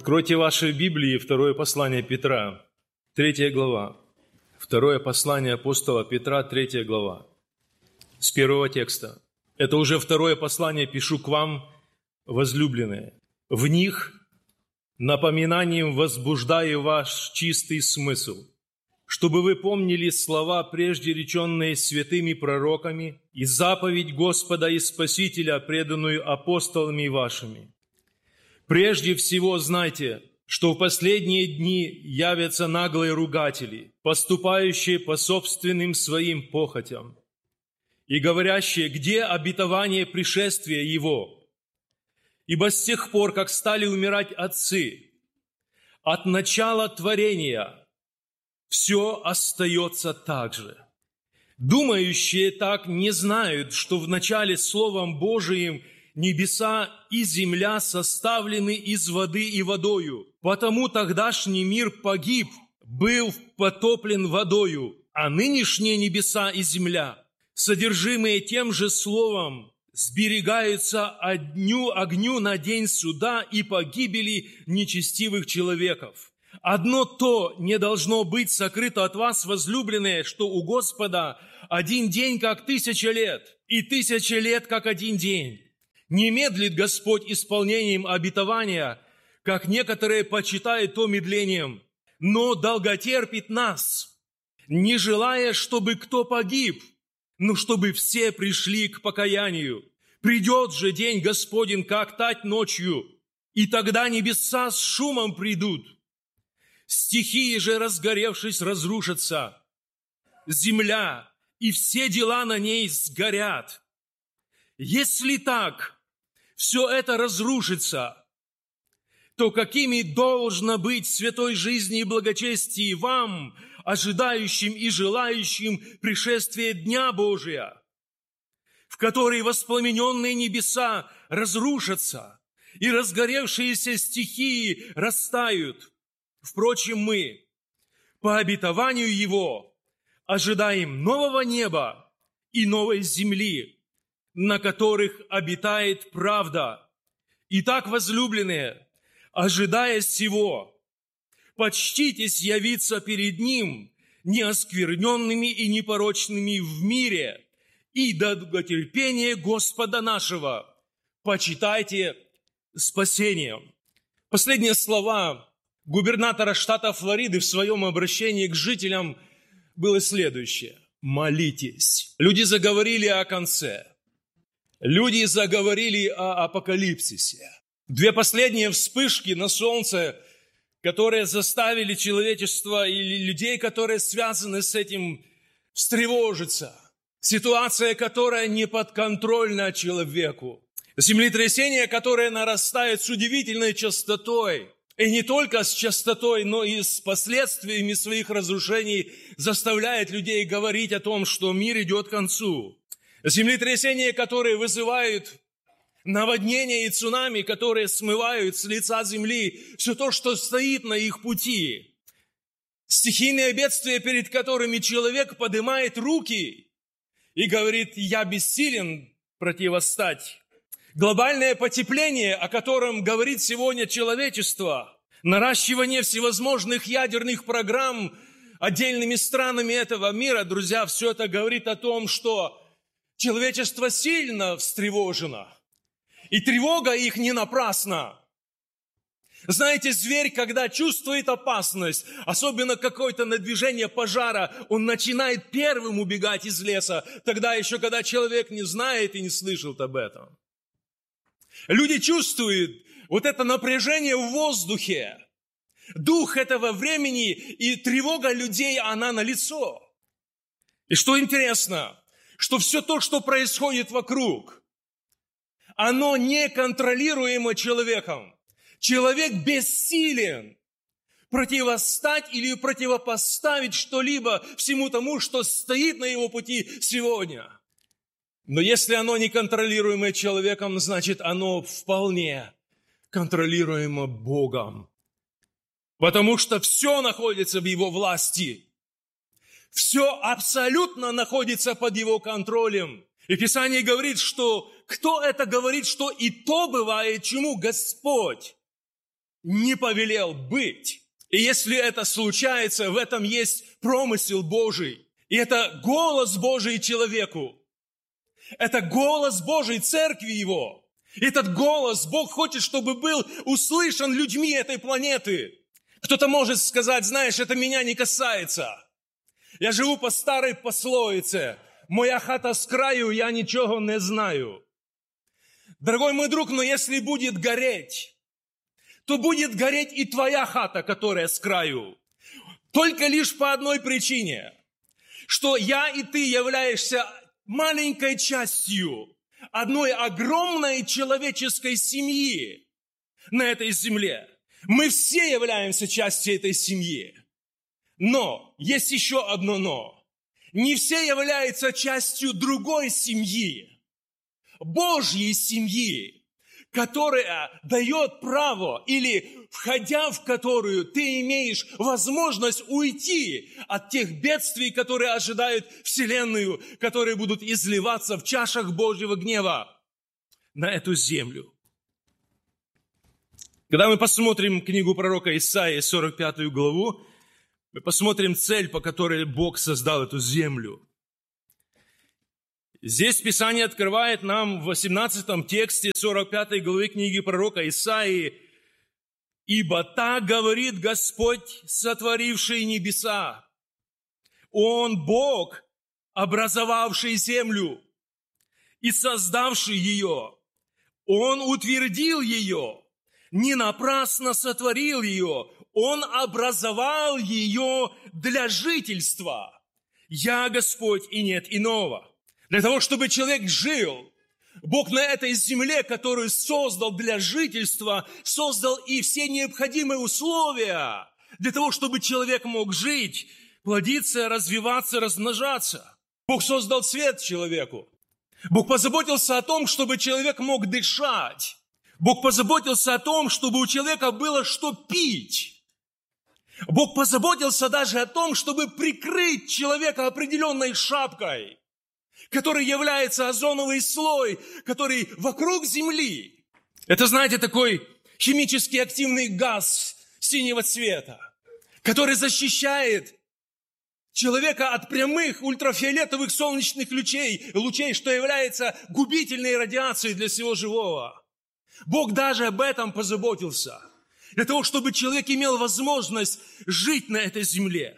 Откройте ваши Библии, второе послание Петра, 3 глава. Второе послание апостола Петра, 3 глава. С первого текста. Это уже второе послание пишу к вам, возлюбленные. В них напоминанием возбуждаю ваш чистый смысл, чтобы вы помнили слова, прежде реченные святыми пророками, и заповедь Господа и Спасителя, преданную апостолами вашими. Прежде всего знайте, что в последние дни явятся наглые ругатели, поступающие по собственным своим похотям, и говорящие, где обетование пришествия Его? Ибо с тех пор, как стали умирать отцы, от начала творения все остается так же. Думающие так не знают, что в начале Словом Божиим небеса и земля составлены из воды и водою. Потому тогдашний мир погиб, был потоплен водою, а нынешние небеса и земля, содержимые тем же словом, сберегаются огню на день суда и погибели нечестивых человеков. Одно то не должно быть сокрыто от вас, возлюбленные, что у Господа один день, как 1000 лет, и 1000 лет, как один день. Не медлит Господь исполнением обетования, как некоторые почитают то медлением, но долготерпит нас, не желая, чтобы кто погиб, но чтобы все пришли к покаянию. Придет же день Господень, как тать ночью, и тогда небеса с шумом придут. Стихии же, разгоревшись, разрушатся. Земля и все дела на ней сгорят. Если так, все это разрушится, то какими должно быть святой жизни и благочестии вам, ожидающим и желающим пришествия Дня Божия, в который воспламененные небеса разрушатся и разгоревшиеся стихии растают. Впрочем, мы, по обетованию Его, ожидаем нового неба и новой земли, на которых обитает правда. Итак, возлюбленные, ожидая сего, почтитесь явиться перед Ним неоскверненными и непорочными в мире, и до долготерпения Господа нашего почитайте спасением. Последние слова губернатора штата Флориды в своем обращении к жителям было следующее. Молитесь. Люди заговорили о конце. Люди заговорили о апокалипсисе. 2 последние вспышки на солнце, которые заставили человечество или людей, которые связаны с этим, встревожиться. Ситуация, которая не подконтрольна человеку. Землетрясение, которое нарастает с удивительной частотой. И не только с частотой, но и с последствиями своих разрушений заставляет людей говорить о том, что мир идет к концу. Землетрясения, которые вызывают наводнения и цунами, которые смывают с лица земли все то, что стоит на их пути. Стихийные бедствия, перед которыми человек поднимает руки и говорит: «Я бессилен противостать». Глобальное потепление, о котором говорит сегодня человечество, наращивание всевозможных ядерных программ отдельными странами этого мира, друзья, все это говорит о том, что человечество сильно встревожено, и тревога их не напрасна. Знаете, зверь, когда чувствует опасность, особенно какое-то надвижение пожара, он начинает первым убегать из леса, тогда еще, когда человек не знает и не слышал об этом. Люди чувствуют вот это напряжение в воздухе, дух этого времени, и тревога людей, она налицо. И что интересно, что все то, что происходит вокруг, оно неконтролируемо человеком. Человек бессилен противостать или противопоставить что-либо всему тому, что стоит на его пути сегодня. Но если оно неконтролируемо человеком, значит, оно вполне контролируемо Богом. Потому что все находится в Его власти. Все абсолютно находится под Его контролем. И Писание говорит, что кто это говорит, что и то бывает, чему Господь не повелел быть. И если это случается, в этом есть промысел Божий. И это голос Божий человеку. Это голос Божий церкви Его. И этот голос Бог хочет, чтобы был услышан людьми этой планеты. Кто-то может сказать, знаешь, это меня не касается. Я живу по старой пословице. Моя хата с краю, я ничего не знаю. Дорогой мой друг, но если будет гореть, то будет гореть и твоя хата, которая с краю. Только лишь по одной причине, что я и ты являешься маленькой частью одной огромной человеческой семьи на этой земле. Мы все являемся частью этой семьи. Но есть еще одно но. Не все являются частью другой семьи, Божьей семьи, которая дает право или входя в которую ты имеешь возможность уйти от тех бедствий, которые ожидают Вселенную, которые будут изливаться в чашах Божьего гнева на эту землю. Когда мы посмотрим книгу пророка Исаии, 45 главу, мы посмотрим цель, по которой Бог создал эту землю. Здесь Писание открывает нам в 18 тексте 45 главы книги пророка Исаии: «Ибо так говорит Господь, сотворивший небеса. Он Бог, образовавший землю и создавший ее. Он утвердил ее, не напрасно сотворил ее. Он образовал ее для жительства. Я Господь, и нет иного». Для того, чтобы человек жил, Бог на этой земле, которую создал для жительства, создал и все необходимые условия для того, чтобы человек мог жить, плодиться, развиваться, размножаться. Бог создал свет человеку. Бог позаботился о том, чтобы человек мог дышать. Бог позаботился о том, чтобы у человека было что пить. Бог позаботился даже о том, чтобы прикрыть человека определенной шапкой, который является озоновый слой, который вокруг Земли. Это, знаете, такой химически активный газ синего цвета, который защищает человека от прямых ультрафиолетовых солнечных лучей, что является губительной радиацией для всего живого. Бог даже об этом позаботился, для того, чтобы человек имел возможность жить на этой земле.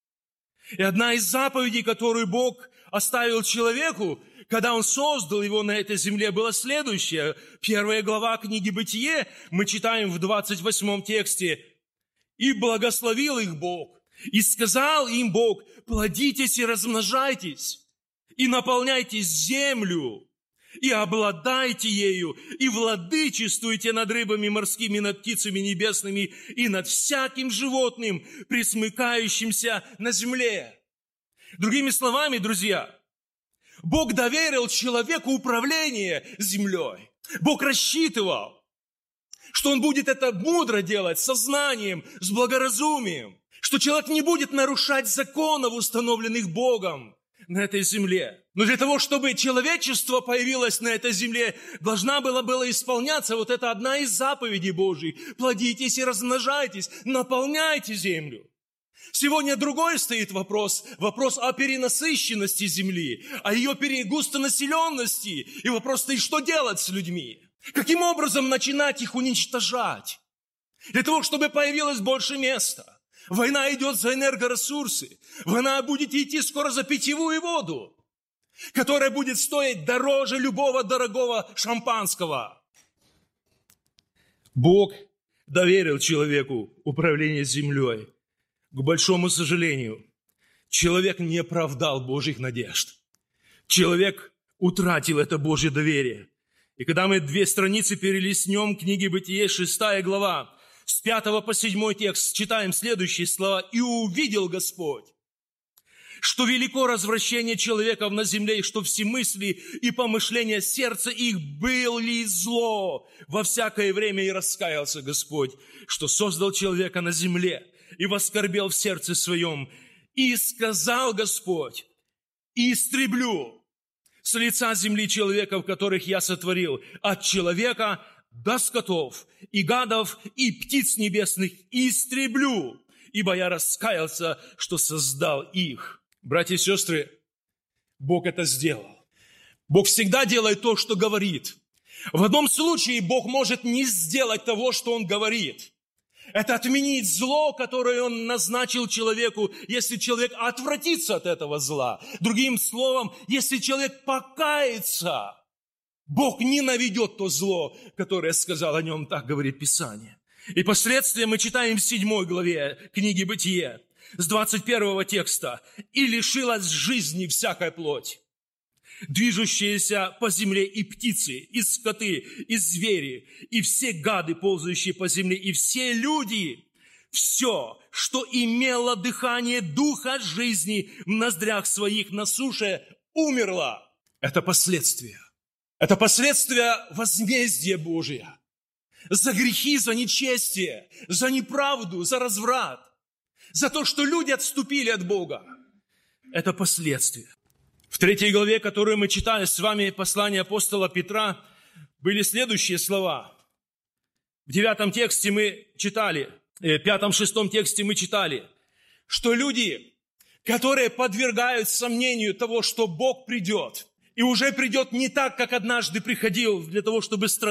И одна из заповедей, которую Бог оставил человеку, когда Он создал его на этой земле, была следующая. 1 глава книги Бытие, мы читаем в 28 тексте. «И благословил их Бог, и сказал им Бог: плодитесь и размножайтесь, и наполняйте землю, и обладайте ею, и владычествуйте над рыбами морскими, над птицами небесными, и над всяким животным, пресмыкающимся на земле». Другими словами, друзья, Бог доверил человеку управление землей. Бог рассчитывал, что он будет это мудро делать, с сознанием, с благоразумием, что человек не будет нарушать законов, установленных Богом на этой земле. Но для того, чтобы человечество появилось на этой земле, должна была исполняться вот эта одна из заповедей Божьих: плодитесь и размножайтесь, наполняйте землю. Сегодня другой стоит вопрос о перенасыщенности земли, о ее густонаселенности. И вопрос стоит, что делать с людьми? Каким образом начинать их уничтожать? Для того, чтобы появилось больше места. Война идет за энергоресурсы. Война будет идти скоро за питьевую воду, которая будет стоить дороже любого дорогого шампанского. Бог доверил человеку управление землей. К большому сожалению, человек не оправдал Божьих надежд. Человек утратил это Божье доверие. И когда мы 2 страницы перелистнем книги Бытие, 6 глава, с 5 по 7 текст, читаем следующие слова: «И увидел Господь, что велико развращение человеков на земле, и что все мысли и помышления сердца их были зло во всякое время, и раскаялся Господь, что создал человека на земле, и воскорбел в сердце своем. И сказал Господь: истреблю с лица земли человеков, которых я сотворил, от человека до скотов, и гадов, и птиц небесных, и истреблю, ибо я раскаялся, что создал их». Братья и сестры, Бог это сделал. Бог всегда делает то, что говорит. В одном случае Бог может не сделать того, что Он говорит. Это отменить зло, которое Он назначил человеку, если человек отвратится от этого зла. Другим словом, если человек покается, Бог не наведет то зло, которое сказал о нем, так говорит Писание. И последствия мы читаем в 7 главе книги Бытие, с 21 текста. «И лишилась жизни всякая плоть, движущиеся по земле и птицы, и скоты, и звери, и все гады, ползающие по земле, и все люди, все, что имело дыхание духа жизни в ноздрях своих на суше, умерло». Это последствия. Это последствия возмездия Божия. За грехи, за нечестие, за неправду, за разврат, за то, что люди отступили от Бога. Это последствия. В 3 главе, которую мы читали с вами, послание апостола Петра, были следующие слова. В 9 тексте мы читали, 5-6 тексте мы читали, что люди, которые подвергают сомнению того, что Бог придет, и уже придет не так, как однажды приходил для того, чтобы страдать,